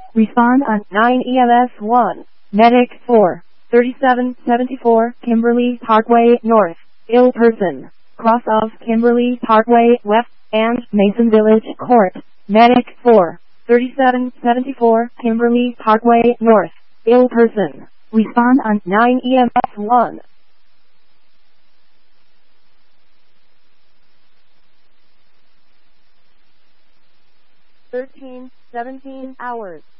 Respond on 9 EMS 1. Medic 4. 3774 Kimberly Parkway North. Ill person. Cross of Kimberly Parkway West and Mason Village Court. Medic 4. 3774 Kimberly Parkway North. Ill person. Respond on 9 EMS 1. 13:17 hours.